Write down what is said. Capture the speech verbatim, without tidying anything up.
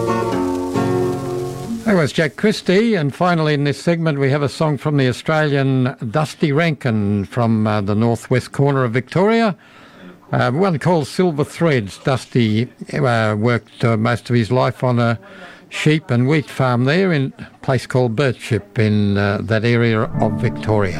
That was Jack Christie, and finally in this segment we have a song from the Australian Dusty Rankin from uh, the northwest corner of Victoria, uh, one called Silver Threads. Dusty uh, worked uh, most of his life on a sheep and wheat farm there in a place called Birchip in uh, that area of Victoria.